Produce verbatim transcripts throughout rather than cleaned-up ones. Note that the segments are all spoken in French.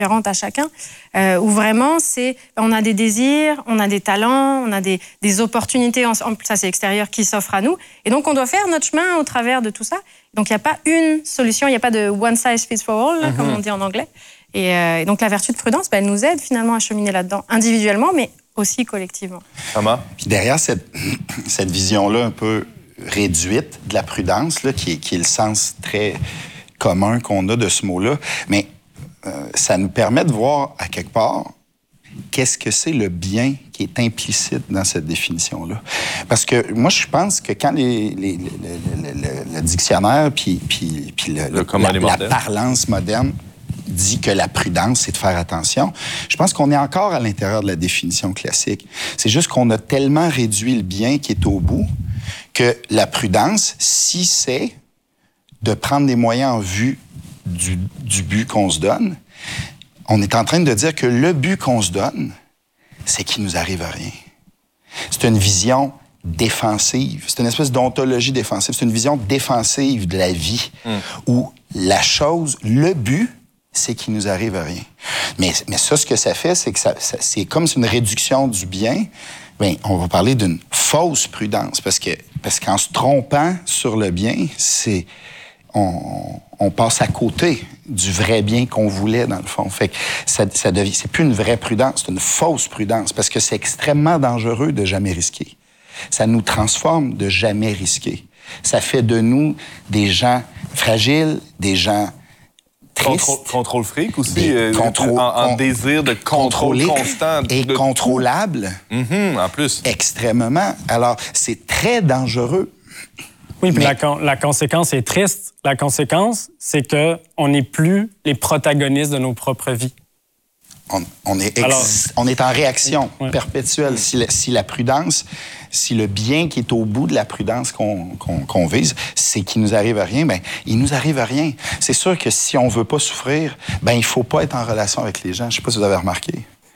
différente à chacun, euh, où vraiment, c'est, on a des désirs, on a des talents, on a des, des opportunités, en, ça c'est l'extérieur, qui s'offrent à nous. Et donc, on doit faire notre chemin au travers de tout ça. Donc, il n'y a pas une solution, il n'y a pas de one size fits for all, là, mm-hmm. comme on dit en anglais. Et, euh, et donc, la vertu de prudence, ben, elle nous aide finalement à cheminer là-dedans, individuellement, mais aussi collectivement. Comment? Puis derrière cette, cette vision-là un peu réduite de la prudence, là, qui, est, qui est le sens très commun qu'on a de ce mot-là, mais euh, ça nous permet de voir à quelque part qu'est-ce que c'est le bien qui est implicite dans cette définition-là. Parce que moi, je pense que quand les, les, les, le, le, le dictionnaire puis, puis, puis le, le la, la parlance moderne dit que la prudence, c'est de faire attention, je pense qu'on est encore à l'intérieur de la définition classique. C'est juste qu'on a tellement réduit le bien qui est au bout que la prudence, si c'est de prendre des moyens en vue du, du but qu'on se donne, on est en train de dire que le but qu'on se donne, c'est qu'il nous arrive à rien. C'est une vision défensive. C'est une espèce d'ontologie défensive. C'est une vision défensive de la vie mm. où la chose, le but, c'est qu'il nous arrive à rien. Mais, mais ça, ce que ça fait, c'est que ça, ça, c'est comme une réduction du bien. Bien, on va parler d'une fausse prudence parce que parce qu'en se trompant sur le bien, c'est on, on passe à côté du vrai bien qu'on voulait dans le fond. Fait que ça, ça devient, c'est plus une vraie prudence, c'est une fausse prudence parce que c'est extrêmement dangereux de jamais risquer. Ça nous transforme de jamais risquer. Ça fait de nous des gens fragiles, des gens Contrôle, contrôle freak aussi, euh, contrôle, en, en désir de contrôle constant. Et de contrôlable. Mm-hmm, en plus. Extrêmement. Alors, c'est très dangereux. Oui, puis mais... la, la conséquence est triste. La conséquence, c'est qu'on n'est plus les protagonistes de nos propres vies. On, on, est, ex... Alors, on est en réaction ouais. perpétuelle. Si la, si la prudence, si le bien qui est au bout de la prudence qu'on, qu'on, qu'on vise, c'est qu'il nous arrive à rien, bien, il nous arrive à rien. C'est sûr que si on veut pas souffrir, bien, il faut pas être en relation avec les gens. Je sais pas si vous avez remarqué.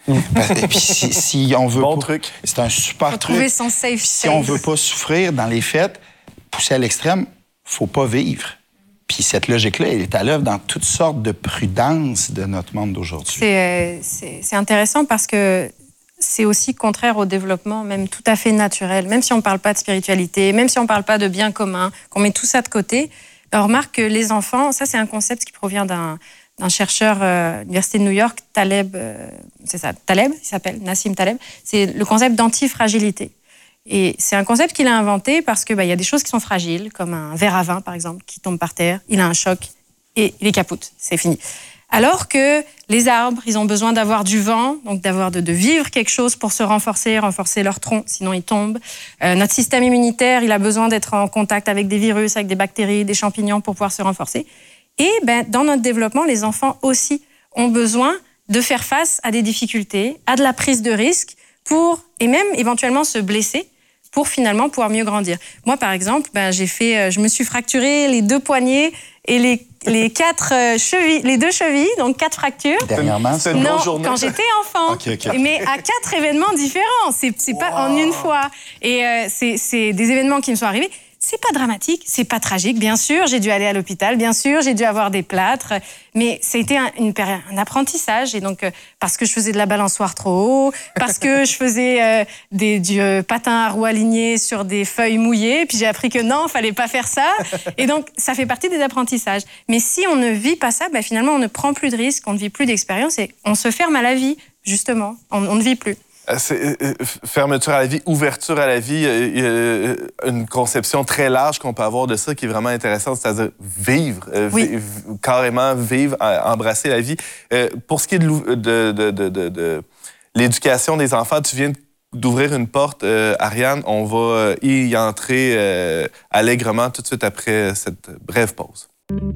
Et puis si, si on veut bon pas, truc. C'est un super faut truc. Trouver son safe si space. on veut pas souffrir, dans les faits, pousser à l'extrême, faut pas vivre. Puis cette logique-là, elle est à l'œuvre dans toutes sortes de prudences de notre monde d'aujourd'hui. C'est, euh, c'est, c'est intéressant parce que c'est aussi contraire au développement, même tout à fait naturel. Même si on ne parle pas de spiritualité, même si on ne parle pas de bien commun, qu'on met tout ça de côté, ben on remarque que les enfants, ça c'est un concept qui provient d'un, d'un chercheur euh, de l'Université de New York, Taleb, euh, c'est ça, Taleb, il s'appelle, Nassim Taleb, c'est le concept d'antifragilité. Et c'est un concept qu'il a inventé parce que bah, y a des choses qui sont fragiles, comme un verre à vin, par exemple, qui tombe par terre, il a un choc et il est capote, c'est fini. Alors que les arbres, ils ont besoin d'avoir du vent, donc d'avoir de, de vivre quelque chose pour se renforcer, renforcer leur tronc, sinon ils tombent. Euh, notre système immunitaire, il a besoin d'être en contact avec des virus, avec des bactéries, des champignons pour pouvoir se renforcer. Et ben, dans notre développement, les enfants aussi ont besoin de faire face à des difficultés, à de la prise de risque, pour, et même éventuellement se blesser, pour finalement pouvoir mieux grandir. Moi, par exemple, ben, j'ai fait, je me suis fracturé les deux poignets et les, les quatre chevilles, les deux chevilles, donc quatre fractures. Dernièrement, c'est une non, journée. quand j'étais enfant. Okay, okay. Mais à quatre événements différents. C'est, c'est wow. pas en une fois. Et euh, c'est, c'est des événements qui me sont arrivés. C'est pas dramatique, c'est pas tragique. Bien sûr, j'ai dû aller à l'hôpital. Bien sûr, j'ai dû avoir des plâtres. Mais ça a été un, une, un apprentissage. Et donc, euh, parce que je faisais de la balançoire trop haut, parce que je faisais euh, des, du euh, patin à roues alignées sur des feuilles mouillées. Puis j'ai appris que non, fallait pas faire ça. Et donc, ça fait partie des apprentissages. Mais si on ne vit pas ça, ben, finalement, on ne prend plus de risques, on ne vit plus d'expérience et on se ferme à la vie, justement. On, on ne vit plus. C'est, euh, fermeture à la vie, ouverture à la vie, euh, une conception très large qu'on peut avoir de ça qui est vraiment intéressante, c'est-à-dire vivre, euh, oui. v- carrément vivre, embrasser la vie. Euh, pour ce qui est de, de, de, de, de, de l'éducation des enfants, tu viens d'ouvrir une porte, euh, Ariane, on va y entrer euh, allègrement tout de suite après cette brève pause.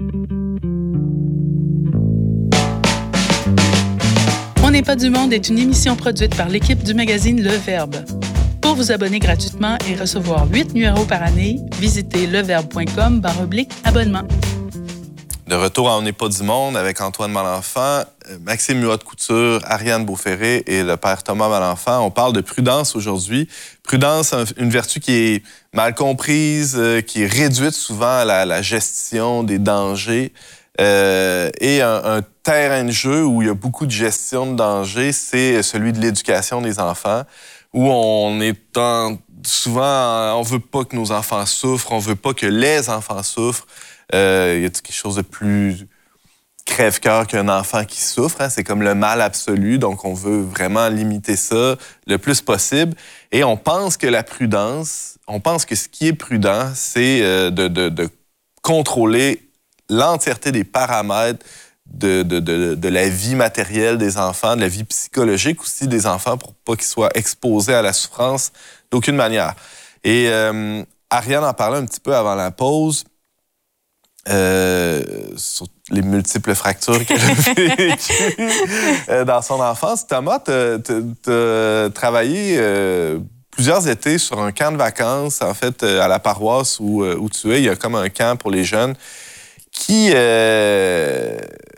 On n'est pas du monde est une émission produite par l'équipe du magazine Le Verbe. Pour vous abonner gratuitement et recevoir huit numéros par année, visitez leverbe.com barre oblique abonnement. De retour à On n'est pas du monde avec Antoine Malenfant, Maxime Muot-Couture, Ariane Beauferré et le père Thomas Malenfant. On parle de prudence aujourd'hui. Prudence, une vertu qui est mal comprise, qui est réduite souvent à la, la gestion des dangers. Euh, et un, un terrain de jeu où il y a beaucoup de gestion de danger, c'est celui de l'éducation des enfants, où on est en, souvent, on veut pas que nos enfants souffrent, on veut pas que les enfants souffrent. Euh, il y a quelque chose de plus crève-cœur qu'un enfant qui souffre. Hein? C'est comme le mal absolu, donc on veut vraiment limiter ça le plus possible. Et on pense que la prudence, on pense que ce qui est prudent, c'est euh, de, de, de contrôler l'entièreté des paramètres de, de, de, de la vie matérielle des enfants, de la vie psychologique aussi des enfants pour pas qu'ils soient exposés à la souffrance d'aucune manière. Et euh, Ariane en parlait un petit peu avant la pause. Euh, sur les multiples fractures qu'elle a vécues euh, dans son enfance. Thomas, tu as travaillé euh, plusieurs étés sur un camp de vacances, en fait, euh, à la paroisse où, euh, où tu es. Il y a comme un camp pour les jeunes qui, euh,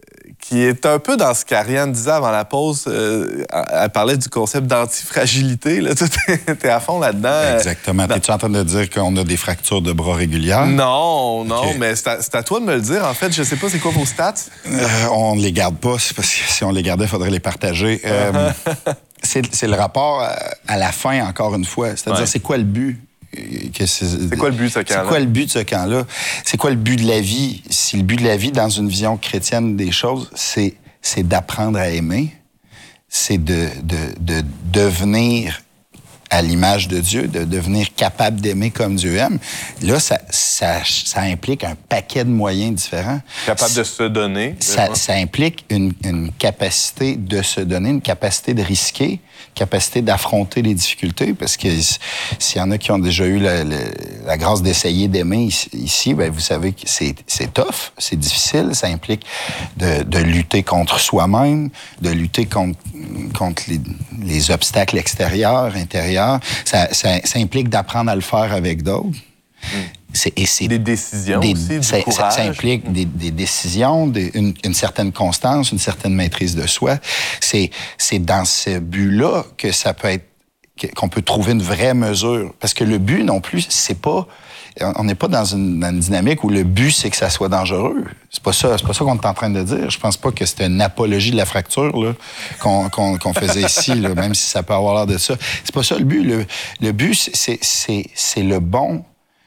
qui est un peu dans ce qu'Ariane disait avant la pause. Euh, elle parlait du concept d'antifragilité. Tu es à fond là-dedans. Exactement. Dans... Es-tu en train de dire qu'on a des fractures de bras régulières? Non, non, okay. mais c'est à, c'est à toi de me le dire. En fait, je sais pas c'est quoi vos stats. Euh, on ne les garde pas, c'est parce que si on les gardait, il faudrait les partager. Euh, c'est, c'est le rapport à la fin, encore une fois. C'est-à-dire, ouais. c'est quoi le but? Que c'est, c'est quoi le but de ce camp-là? C'est quoi le but de ce camp-là? C'est quoi le but de la vie? Si le but de la vie, dans une vision chrétienne des choses, c'est, c'est d'apprendre à aimer, c'est de, de, de devenir à l'image de Dieu, de devenir capable d'aimer comme Dieu aime. Là, ça, ça, ça implique un paquet de moyens différents. Capable de se donner. Ça, ça implique une, une capacité de se donner, une capacité de risquer, capacité d'affronter les difficultés, parce que s'il y en a qui ont déjà eu la, la, la grâce d'essayer d'aimer ici, bien, vous savez que c'est, c'est tough, c'est difficile, ça implique de, de lutter contre soi-même, de lutter contre, contre les, les obstacles extérieurs, intérieurs. Ça, ça, ça implique d'apprendre à le faire avec d'autres. Mmh. C'est, et c'est des décisions des, aussi, du ça, courage. Ça, ça implique mmh. des, des décisions, des, une, une certaine constance, une certaine maîtrise de soi. C'est, c'est dans ce but-là que ça peut être, qu'on peut trouver une vraie mesure. Parce que le but non plus, c'est pas... On n'est pas dans une, dans une dynamique où le but, c'est que ça soit dangereux. C'est pas ça, c'est pas ça qu'on est en train de dire. Je pense pas que c'était une apologie de la fracture là, qu'on, qu'on, qu'on faisait ici, là, même si ça peut avoir l'air de ça. C'est pas ça le but. Le, le but, c'est, c'est, c'est le bon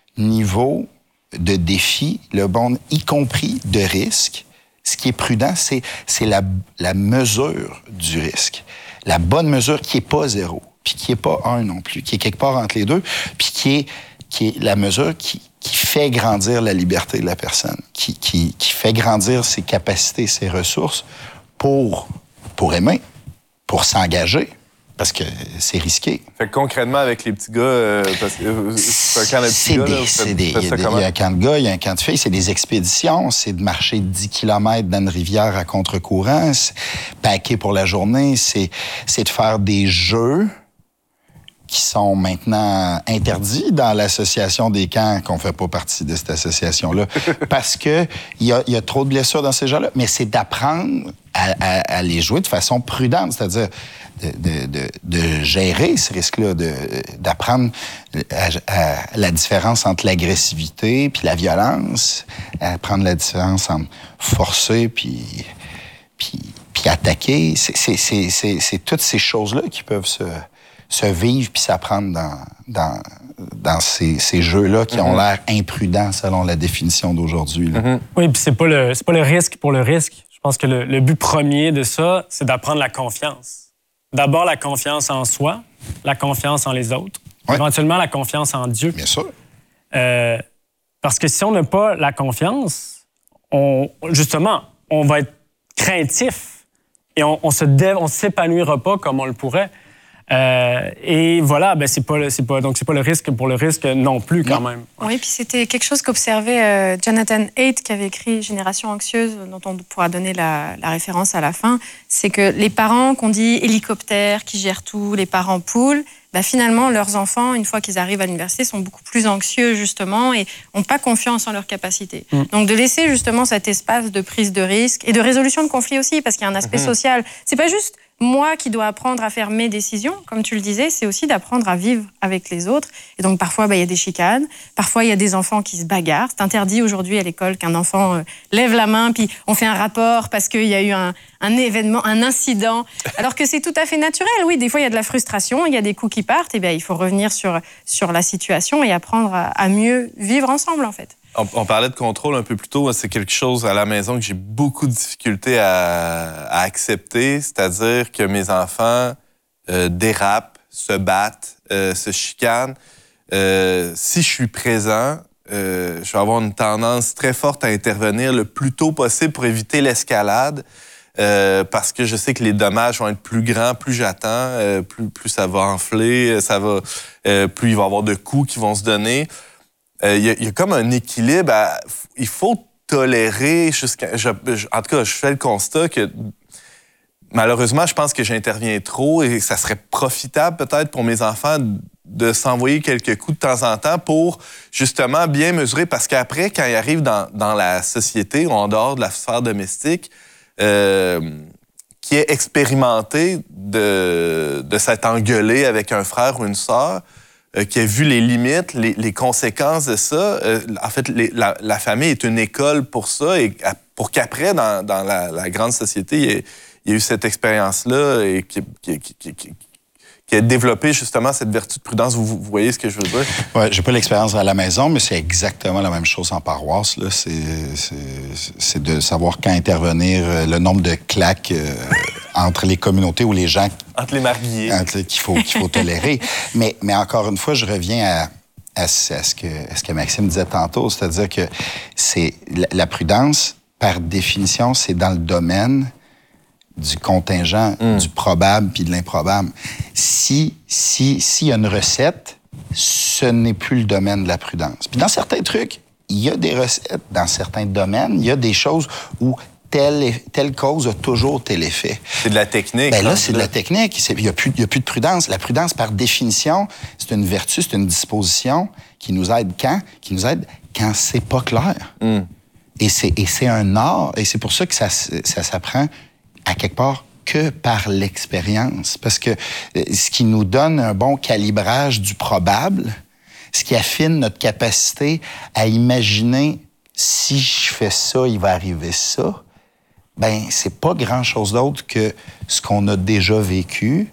niveau de défi, le bon, y compris de risque. Ce qui est prudent, c'est, c'est la, la mesure du risque. La bonne mesure qui est pas zéro, puis qui est pas un non plus, qui est quelque part entre les deux, puis qui est qui est la mesure qui, qui fait grandir la liberté de la personne, qui, qui, qui fait grandir ses capacités, ses ressources pour, pour aimer, pour s'engager, parce que c'est risqué. Fait que concrètement, avec les petits gars, euh, parce que euh, c'est un camp de petits gars, là, c'est des, il y, y a un camp de gars, il y a un camp de filles, c'est des expéditions, c'est de marcher dix kilomètres dans une rivière à contre-courant, c'est paquer pour la journée, c'est, c'est de faire des jeux qui sont maintenant interdits dans l'association des camps, qu'on fait pas partie de cette association-là, parce que il y a, y a trop de blessures dans ces gens-là. Mais c'est d'apprendre à, à, à les jouer de façon prudente, c'est-à-dire de, de, de, de gérer ce risque-là, de, d'apprendre à, à, la différence entre l'agressivité puis la violence, apprendre la différence entre forcer puis, puis, puis attaquer. C'est, c'est, c'est, c'est, c'est toutes ces choses-là qui peuvent se... se vivre puis s'apprendre dans, dans, dans ces, ces jeux-là qui mm-hmm. ont l'air imprudents selon la définition d'aujourd'hui. Là. Mm-hmm. Oui, puis c'est pas le c'est pas le risque pour le risque. Je pense que le, le but premier de ça, c'est d'apprendre la confiance. D'abord, la confiance en soi, la confiance en les autres, ouais. éventuellement la confiance en Dieu. Bien sûr. Euh, parce que si on n'a pas la confiance, on, justement, on va être craintif et on, on se dé, on s'épanouira pas comme on le pourrait. Euh, et voilà, ben c'est pas, le, c'est pas, donc c'est pas le risque pour le risque non plus quand non. même. Oui, puis c'était quelque chose qu'observait euh, Jonathan Haidt qui avait écrit Génération anxieuse, dont on pourra donner la, la référence à la fin. C'est que les parents qu'on dit hélicoptère, qui gèrent tout, les parents poules, ben finalement leurs enfants, une fois qu'ils arrivent à l'université, sont beaucoup plus anxieux justement et n'ont pas confiance en leurs capacités. Mm. Donc de laisser justement cet espace de prise de risque et de résolution de conflits aussi, parce qu'il y a un aspect mm-hmm. social. C'est pas juste moi qui dois apprendre à faire mes décisions, comme tu le disais, c'est aussi d'apprendre à vivre avec les autres. Et donc parfois, bah, y a des chicanes, parfois il y a des enfants qui se bagarrent. C'est interdit aujourd'hui à l'école qu'un enfant euh, lève la main, puis on fait un rapport parce qu'il y a eu un, un événement, un incident. Alors que c'est tout à fait naturel. Oui, des fois il y a de la frustration, il y a des coups qui partent, et bien il faut revenir sur, sur la situation et apprendre à, à mieux vivre ensemble en fait. On, on parlait de contrôle un peu plus tôt. C'est quelque chose à la maison que j'ai beaucoup de difficultés à, à accepter. C'est-à-dire que mes enfants euh, dérapent, se battent, euh, se chicanent. Euh, si je suis présent, euh, je vais avoir une tendance très forte à intervenir le plus tôt possible pour éviter l'escalade. Euh, parce que je sais que les dommages vont être plus grands, plus j'attends, euh, plus, plus ça va enfler, ça va, euh, plus il va y avoir de coups qui vont se donner. Il euh, y, y a comme un équilibre. À, il faut tolérer jusqu'à... Je, je, en tout cas, je fais le constat que malheureusement, je pense que j'interviens trop et ça serait profitable peut-être pour mes enfants de s'envoyer quelques coups de temps en temps pour justement bien mesurer. Parce qu'après, quand ils arrivent dans, dans la société ou en dehors de la sphère domestique, euh, qui est expérimenté de, de s'être engueulé avec un frère ou une sœur, Euh, qui a vu les limites, les, les conséquences de ça. Euh, en fait, les, la, la famille est une école pour ça et pour qu'après, dans, dans la, la grande société, il y, ait, il y ait eu cette expérience-là et qui, qui, qui, qui, qui a développé justement cette vertu de prudence. Vous, vous voyez ce que je veux dire? Oui, j'ai pas l'expérience à la maison, mais c'est exactement la même chose en paroisse. Là. C'est, c'est, c'est de savoir quand intervenir, le nombre de claques euh, entre les communautés ou les gens... Entre les mariés. Entre, qu'il faut, qu'il faut tolérer. mais, mais encore une fois, je reviens à, à, à, ce que, à ce que Maxime disait tantôt, c'est-à-dire que c'est la, la prudence, par définition, c'est dans le domaine du contingent, mm. du probable puis de l'improbable. Si, si, s'il y a une recette, ce n'est plus le domaine de la prudence. Puis dans certains trucs, il y a des recettes. Dans certains domaines, il y a des choses où telle, telle cause a toujours tel effet. C'est de la technique. Ben là, c'est de la technique. Il n'y a, a plus de prudence. La prudence, par définition, c'est une vertu, c'est une disposition qui nous aide quand? Qui nous aide quand c'est pas clair. Mm. Et, c'est, et c'est un art. Et c'est pour ça que ça, ça s'apprend à quelque part que par l'expérience. Parce que ce qui nous donne un bon calibrage du probable, ce qui affine notre capacité à imaginer si je fais ça, il va arriver ça, ben c'est pas grand-chose d'autre que ce qu'on a déjà vécu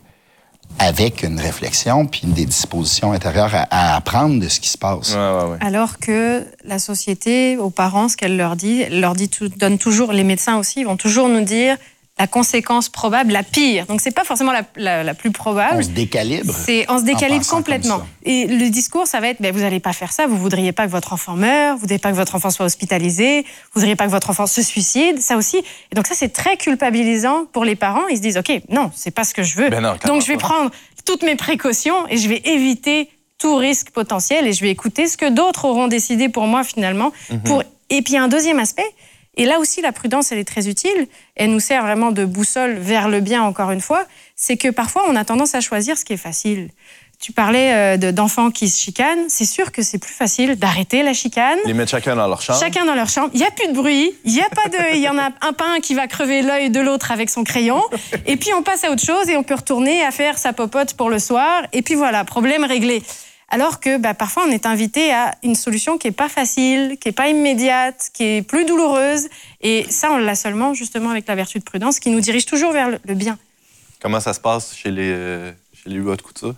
avec une réflexion puis des dispositions intérieures à, à apprendre de ce qui se passe. Ouais, ouais, ouais. Alors que la société, aux parents, ce qu'elle leur dit, elle leur dit tout, donne toujours, les médecins aussi, ils vont toujours nous dire la conséquence probable, la pire. Donc, c'est pas forcément la, la, la plus probable. On se décalibre. C'est, on se décalibre complètement. Et le discours, ça va être, ben, vous n'allez pas faire ça, vous voudriez pas que votre enfant meure, vous voudriez pas que votre enfant soit hospitalisé, vous voudriez pas que votre enfant se suicide, ça aussi. Et donc ça, c'est très culpabilisant pour les parents. Ils se disent, OK, non, c'est pas ce que je veux. Ben non, donc, je vais pas. prendre toutes mes précautions et je vais éviter tout risque potentiel et je vais écouter ce que d'autres auront décidé pour moi, finalement. Mm-hmm. Pour... Et puis, il y a un deuxième aspect. Et là aussi, la prudence, elle est très utile. Elle nous sert vraiment de boussole vers le bien, encore une fois. C'est que parfois, on a tendance à choisir ce qui est facile. Tu parlais euh, de, d'enfants qui se chicanent. C'est sûr que c'est plus facile d'arrêter la chicane. Les mettre chacun dans leur chambre. Chacun dans leur chambre. Il n'y a plus de bruit. Il y a pas de... Il y en a un pas un qui va crever l'œil de l'autre avec son crayon. Et puis, on passe à autre chose et on peut retourner à faire sa popote pour le soir. Et puis voilà, problème réglé. Alors que bah, parfois, on est invité à une solution qui n'est pas facile, qui n'est pas immédiate, qui est plus douloureuse. Et ça, on l'a seulement justement avec la vertu de prudence qui nous dirige toujours vers le, le bien. Comment ça se passe chez les, euh, chez les Huot Couture?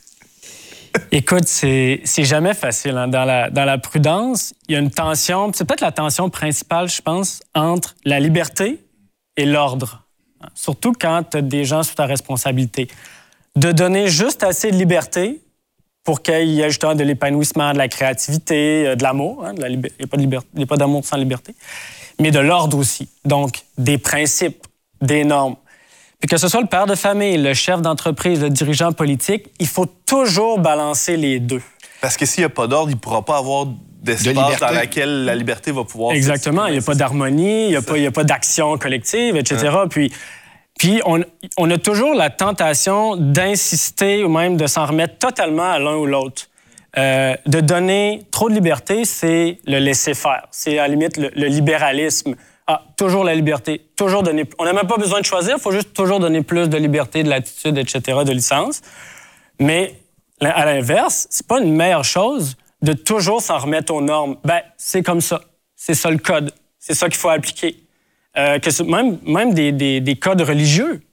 Écoute, c'est, c'est jamais facile. Hein. Dans, la, dans la prudence, il y a une tension, c'est peut-être la tension principale, je pense, entre la liberté et l'ordre. Hein. Surtout quand tu as des gens sous ta responsabilité. De donner juste assez de liberté pour qu'il y ait justement de l'épanouissement, de la créativité, de l'amour. Hein, de la liber... Il n'y a pas de liberté... Il n'y a pas d'amour sans liberté. Mais de l'ordre aussi. Donc, des principes, des normes. Puis que ce soit le père de famille, le chef d'entreprise, le dirigeant politique, il faut toujours balancer les deux. Parce que s'il n'y a pas d'ordre, il ne pourra pas avoir d'espace dans lequel la liberté va pouvoir... Exactement. Il n'y a pas d'harmonie, il n'y a, a pas d'action collective, et cetera. Hein. Puis... Puis, on, on a toujours la tentation d'insister ou même de s'en remettre totalement à l'un ou l'autre. Euh, de donner trop de liberté, c'est le laisser-faire. C'est à la limite le, le libéralisme ah, toujours la liberté, toujours donner... On n'a même pas besoin de choisir, il faut juste toujours donner plus de liberté, de latitude, et cetera, de licence. Mais à l'inverse, c'est pas une meilleure chose de toujours s'en remettre aux normes. Ben, c'est comme ça. C'est ça le code. C'est ça qu'il faut appliquer. Euh, que ce, même même des, des, des codes religieux.